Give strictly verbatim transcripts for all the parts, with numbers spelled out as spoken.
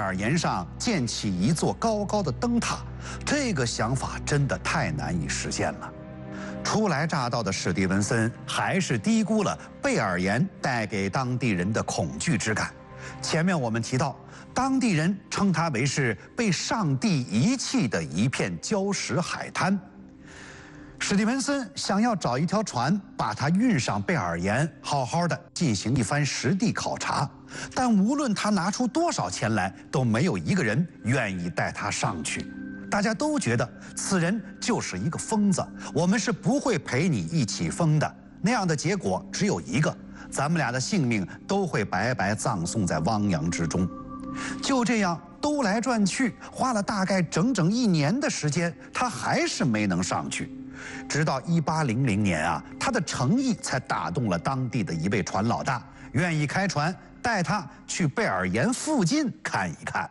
尔岩上建起一座高高的灯塔，这个想法真的太难以实现了。初来乍到的史蒂文森还是低估了贝尔岩带给当地人的恐惧之感。前面我们提到，当地人称它为是被上帝遗弃的一片礁石海滩。史蒂文森想要找一条船，把它运上贝尔岩，好好的进行一番实地考察。但无论他拿出多少钱来，都没有一个人愿意带他上去。大家都觉得此人就是一个疯子，我们是不会陪你一起疯的。那样的结果只有一个，咱们俩的性命都会白白葬送在汪洋之中。就这样兜来转去，花了大概整整一年的时间，他还是没能上去。直到一八零零年啊，他的诚意才打动了当地的一位船老大，愿意开船带他去贝尔岩附近看一看。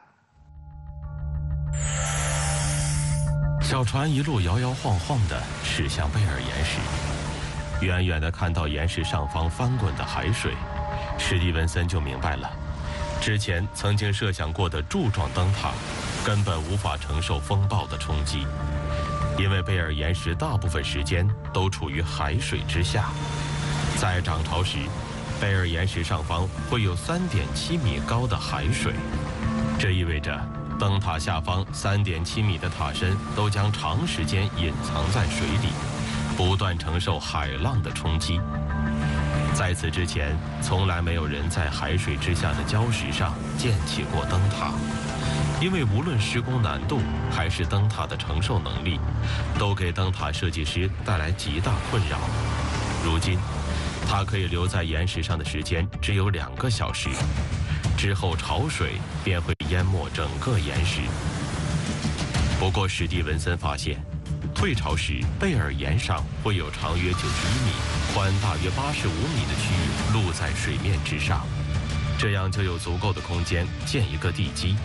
小船一路摇摇晃晃地驶向贝尔岩时，远远地看到岩石上方翻滚的海水，史蒂文森就明白了，之前曾经设想过的柱状灯塔根本无法承受风暴的冲击，因为贝尔岩石大部分时间都处于海水之下。在涨潮时，贝尔岩石上方会有 三点七米高的海水，这意味着灯塔下方 三点七米的塔身都将长时间隐藏在水里，不断承受海浪的冲击。在此之前，从来没有人在海水之下的礁石上建起过灯塔，因为无论施工难度还是灯塔的承受能力，都给灯塔设计师带来极大困扰。如今，它可以留在岩石上的时间只有两个小时，之后潮水便会淹没整个岩石。不过史蒂文森发现，退潮时贝尔岩上会有长约九十一米、宽大约八十五米的区域露在水面之上，这样就有足够的空间建一个地基。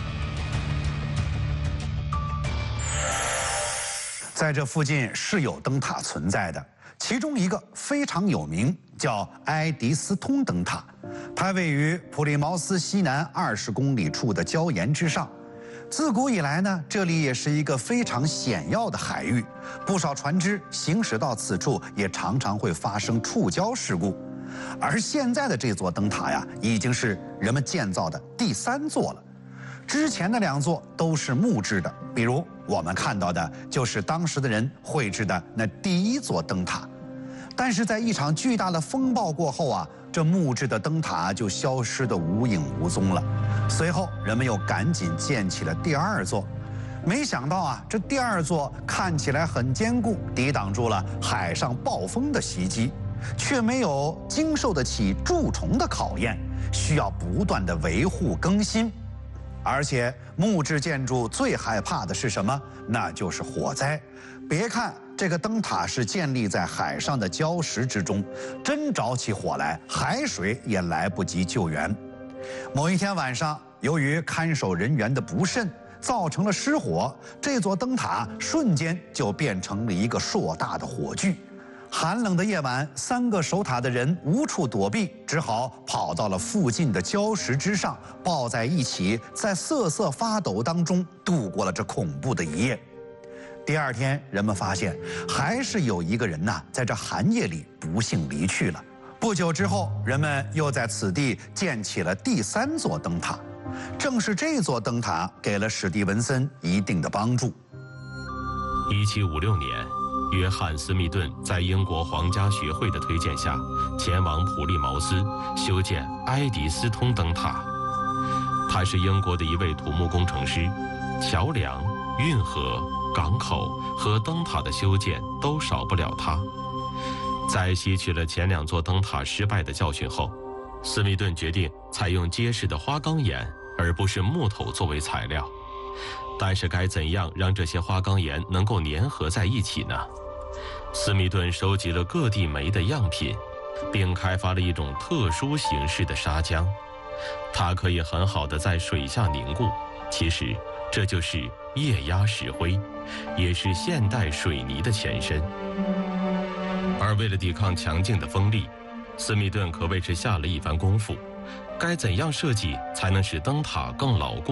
在这附近是有灯塔存在的，其中一个非常有名，叫埃迪斯通灯塔，它位于普利茅斯西南二十公里处的礁岩之上。自古以来呢，这里也是一个非常险要的海域，不少船只行驶到此处也常常会发生触礁事故。而现在的这座灯塔呀，已经是人们建造的第三座了。之前的两座都是木质的，比如我们看到的就是当时的人绘制的那第一座灯塔。但是在一场巨大的风暴过后啊，这木质的灯塔就消失得无影无踪了。随后人们又赶紧建起了第二座，没想到啊，这第二座看起来很坚固，抵挡住了海上暴风的袭击，却没有经受得起蛀虫的考验，需要不断的维护更新。而且木质建筑最害怕的是什么？那就是火灾。别看这个灯塔是建立在海上的礁石之中，真着起火来，海水也来不及救援。某一天晚上，由于看守人员的不慎，造成了失火，这座灯塔瞬间就变成了一个硕大的火炬。寒冷的夜晚，三个守塔的人无处躲避，只好跑到了附近的礁石之上，抱在一起，在瑟瑟发抖当中度过了这恐怖的一夜。第二天，人们发现还是有一个人呐，在这寒夜里不幸离去了。不久之后，人们又在此地建起了第三座灯塔。正是这座灯塔给了史蒂文森一定的帮助。 一七五六年，约翰·斯密顿在英国皇家学会的推荐下，前往普利茅斯修建埃迪斯通灯塔。他是英国的一位土木工程师，桥梁、运河、港口和灯塔的修建都少不了他。在吸取了前两座灯塔失败的教训后，斯密顿决定采用结实的花岗岩，而不是木头作为材料。但是该怎样让这些花岗岩能够粘合在一起呢？斯密顿收集了各地煤的样品，并开发了一种特殊形式的砂浆，它可以很好的在水下凝固。其实这就是液压石灰，也是现代水泥的前身。而为了抵抗强劲的风力，斯密顿可谓是下了一番功夫。该怎样设计才能使灯塔更牢固？